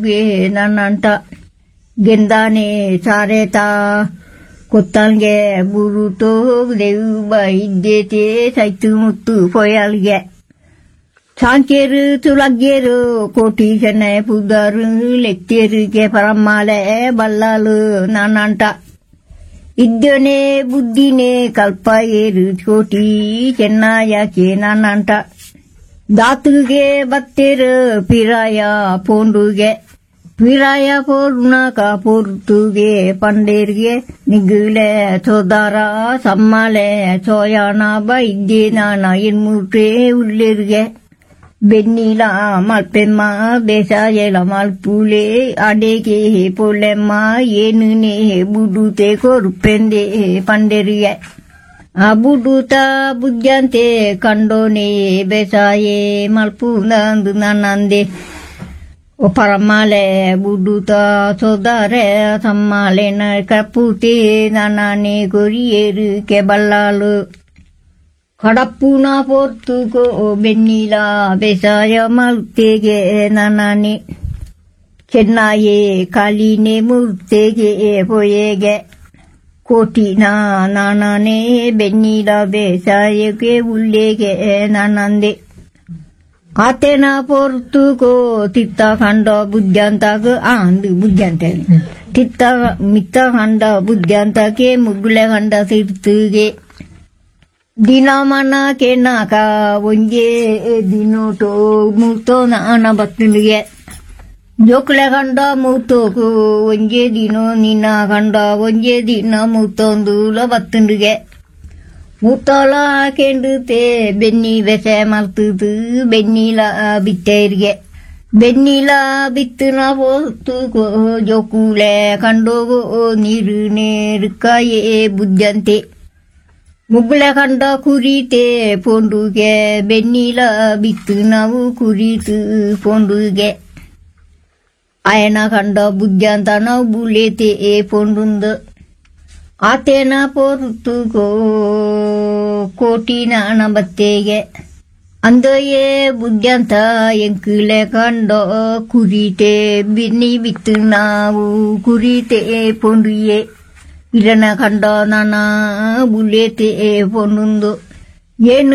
nananta gendane sareta kotange buruto deuba iddete saitumutu poyalge sankeru tulaggeru kotisane pudaru lekteruge paramale ballalu nananta iddone buddine kalpayeru koti chennayake nananta ದಾತುಗೆ ಬತ್ತೆರು ಪಿರಾಯ ಪೋಂಡುಗೆ ಪಿರಾಯ ಪೋರ್ನಕ ಪೋರ್ತುಗೆ ಪಂಡೇರ್ಗೆ ನಿಗುಲೆ ಸೋದಾರ ಸಮ್ಮಲೆ ಸೋಯಾನ ಬೈದ್ದೆ ನಾನ ಇನ್ಮುಟ್ರೆ ಉಳ್ಳೆರ್ಗೆ ಬೆನ್ನಿಲ ಮಲ್ಪೆಮ್ಮ ಬೇಸಾಯಲ ಮಲ್ಪುಲೆ ಅಡೆಗೆ ಪೊಲೆಮ್ಮ ಏನುನೆ ಬುಡುತೆ ಕೊರುಪೆಂದೆ ಪಂಡೇರಿಗೆ Abuduta bujante kandone besaye malpunandu nanande oparamale buduta sodare sammale na kaputi nanane gorieru keballalu kadapuna portuko bennila besaya maltege nanane chennaye kaline murtege poyege ಕೋಟಿನ ನಾನೇ ಬೆನ್ನಿಲ ಬೇಸಾಯಕ್ಕೆ ಉಲ್ಲೇಗೆ ನಾನಂದೆ ಆತೇನ ಪೊರ್ತುಕೋ ತಿತ್ತ ಕಂಡ ಬುದ್ಧಂತಾಗ ಅಂದು ಬುದ್ಧಂತ ತಿತ್ತ ಮಿತ್ತ ಕಂಡ ಬುದ್ಧಂತಕ್ಕೆ ಮುಗ್ಗುಳೆ ಕಂಡ ತಿರ್ತುಗೆ ದಿನ ಮನ ಕೆನಾಕ ಒಂಜೆ ದಿನೋಟೋ ಮುರ್ತೋ ನಾನ ಬತ್ತನಿಗೆ ಜೋಕ್ಲೆ ಕಂಡ ಮೂತೋಕು ಒಂಜೆ ದಿನೋ ನಿನ್ನ ಕಂಡ ಒಂಜೆ ದಿನ ಮೂತೊಂದುಲ ಬತ್ತುಂಡಿಗೆ ಮೂತೋಲ ಕೆಂಡುತ್ತೆ ಬೆನ್ನಿ ಬೆಸೆ ಮಲ್ತುದು ಬೆನ್ನಿಲ ಬಿತ್ತೇರಿಗೆ ಬೆನ್ನಿಲ ಬಿತ್ತನ ಪೋತುಕೋ ಜೋಕುಲೆ ಕಂಡೋಗೋ ನೀರು ನೇರುಕಾಯೇ ಬುದ್ಧಂತೆ ಮುಗ್ಗುಳೆ ಕಂಡ ಕುರಿತೆ ಪೋಂಡುಗೆ ಬೆನ್ನಿಲ ಬಿತ್ತು ನಾವು ಕುರಿತು ಪೋಂಡುಗೆ ಆಯನ ಕಂಡ ಬುದ್ಧಂತ ನಾವು ಬುಲೆತೆ ಪೊಂಡುಂದು ಆತೇನ ಪೊರ್ತುಕೋ ಕೋಟಿನ ಬತ್ತೆಗೆ ಅಂದಯೇ ಬುದ್ಧಂತ ಎಂಕುಲೆ ಕಂಡ ಕುರಿತೆ ಬೆನ್ನಿ ಬಿತ್ತು ನಾವು ಕುರಿತೆ ಪೊಂಡುಯೆ ಇರನ ಕಂಡ ನಾನ ಬುಲೆತೆ ಪೊಂಡುಂದು ಏನು